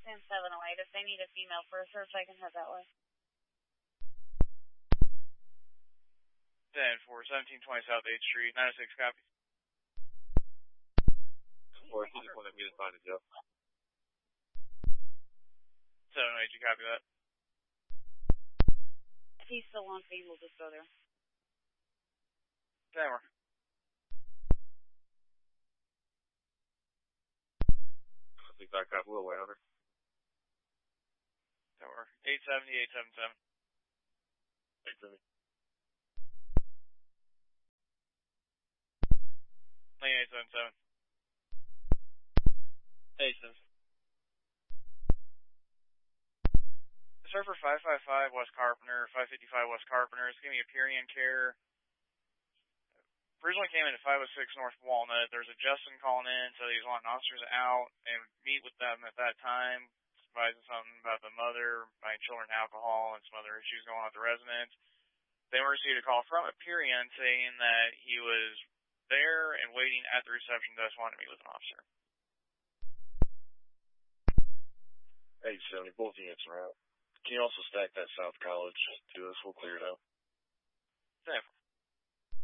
Sam 708. If they need a female for a search, I can head that way. 10-4, 1720 South 8th Street, 906 copy. 4, if you just want to get inside the jail. 708, you copy that? If he's still on feed, we'll just go there. 10-4. I think that got a little way over. 10-4. 870, 877. 870. 877. 877. Surfer 555 West Carpenter, 555 West Carpenter. It's giving me a Perion Care. Originally came in at 506 North Walnut. There's a Justin calling in, so he's wanting officers out and meet with them at that time, advising something about the mother, buying children alcohol, and some other issues going on at the residence. They received a call from a Perion saying that he was there and waiting at the reception desk wanting to meet with an officer. 870, both units are out. Can you also stack that South College to us? We'll clear it out. 10-4.